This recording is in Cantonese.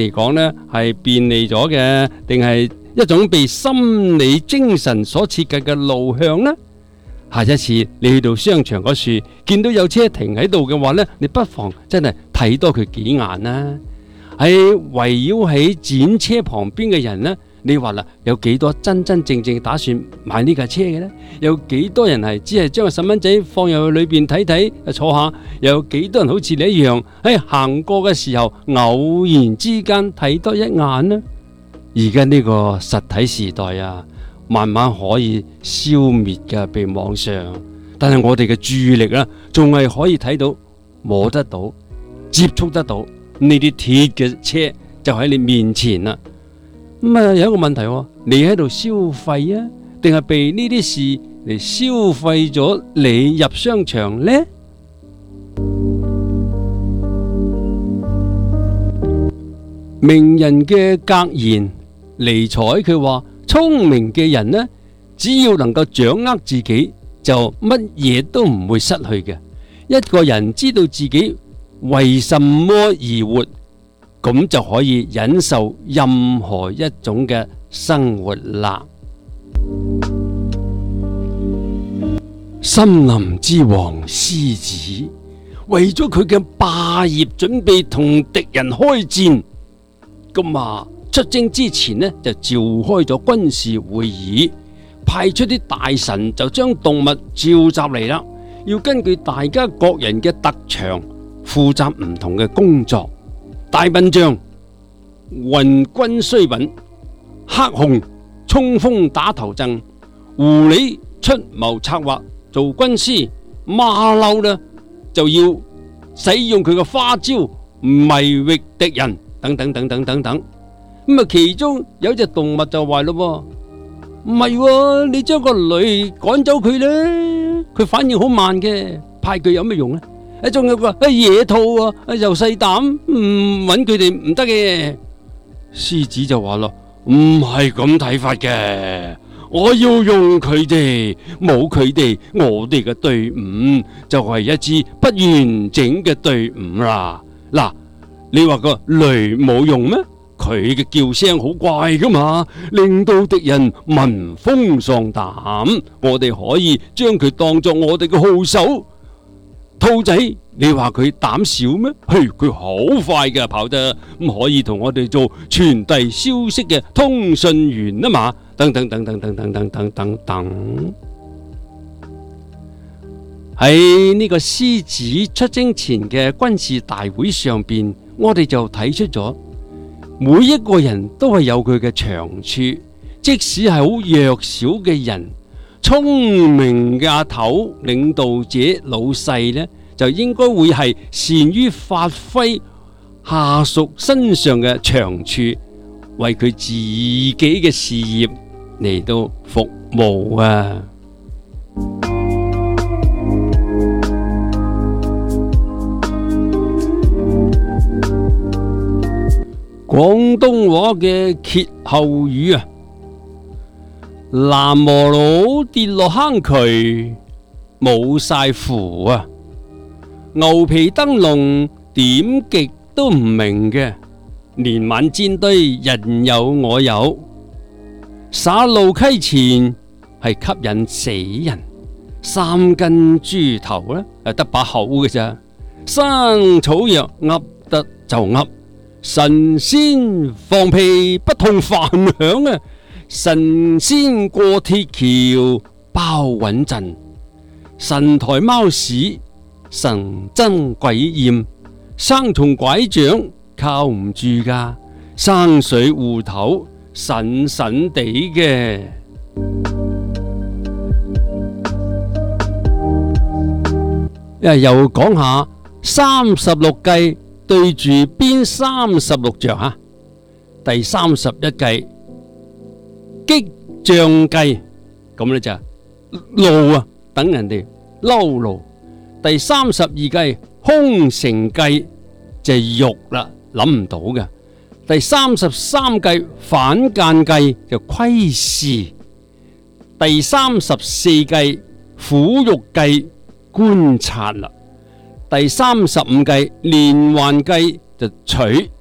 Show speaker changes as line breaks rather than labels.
嚟講呢係便利咗嘅，定係一種被心理精神所設計嘅路向呢？下一次你去到商場嗰處見到有車停喺度嘅話呢，你不妨真係睇多佢幾眼啦。喺圍繞喺展車旁邊嘅人呢，你話啦，有幾多真真正正打算買呢架車嘅呢？有幾多人係只係將個細蚊仔放入去裏邊睇睇坐下？又有幾多人好似你一樣喺行過嘅時候偶然之間睇多一眼呢？而家呢個實體時代啊，慢慢可以消滅嘅被網上，但係我哋嘅注意力啊，仲係可以睇到、摸得到、接觸得到呢啲鐵嘅車就喺你面前啦。咁啊，有一個問題，你喺度消費啊，定係被呢啲事嚟消費咗你入商場呢？名人嘅格言，尼采佢話：聰明嘅人呢，只要能夠掌握自己，就乜嘢都唔會失去嘅。一個人知道自己為什麼而活，咁就可以忍受任何一種嘅生活啦。森林之王獅子為咗佢嘅霸業，準備同敵人開戰。咁啊，出征之前呢，就召開咗軍事會議，派出啲大臣就將動物召集嚟啦，要根據大家各人嘅特長，負責唔同嘅工作。大笨象運軍需品，黑熊衝鋒打頭陣，狐狸出謀策劃做軍師，馬騮呢就要使用佢嘅花招迷惑敵人。等等等等等等，咁啊，其中有隻動物就話咯，唔係，你將個驢趕走佢咧，佢反應好慢嘅，派佢有咩用咧？仲有個野兔啊，又細膽，搵佢哋唔得嘅。獅子就話咯，唔係咁睇法嘅，我要用佢哋，冇佢哋，我哋嘅隊伍就係一支不完整嘅隊伍啦。嗱。你話個驢冇用咩？佢嘅叫聲好怪噶嘛，令到敵人聞風喪膽。我哋可以將佢當作我哋嘅號手。兔仔，你話佢膽小咩？佢好快噶，跑得咁可以同我哋做傳遞消息嘅通訊員啊嘛。等等等等等等等等等等。喺呢個獅子出征前嘅軍事大會上邊，我哋就睇出咗每一個人都係有佢嘅長處，即使係好弱小嘅人，聰明嘅阿頭、領導者、老細呢，就應該會係善於發揮下屬身上嘅長處，為佢自己嘅事業嚟到服務啊！廣東話嘅歇後語啊，南無佬跌落坑渠，冇晒符啊！牛皮燈籠點極都唔明嘅，年晚煎堆人有我有，灑路溪錢係吸引死人，三根豬頭呢，得把口嘅咋，生草藥噏得就噏。神仙放屁不同凡響啊！神仙過鐵橋包穩陣，神台貓屎神憎鬼厭，生蟲拐杖靠唔住噶，生水芋頭神神地嘅。又講下36計對住邊36着啊？第31計激將計，咁呢就怒啊，等人哋嬲怒。第32計空城計就係肉啦，諗唔到嘅。第33計反間計就窺視。第34計苦肉計觀察啦。第35計連環計就取